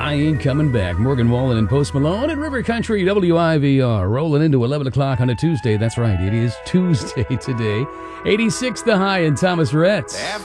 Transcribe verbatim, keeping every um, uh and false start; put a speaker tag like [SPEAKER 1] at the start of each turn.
[SPEAKER 1] I Ain't Coming Back. Morgan Wallen and Post Malone and River Country W I V R. Rolling into eleven o'clock on a Tuesday. That's right, it is Tuesday today. eighty-six the high in Thomas Rhett.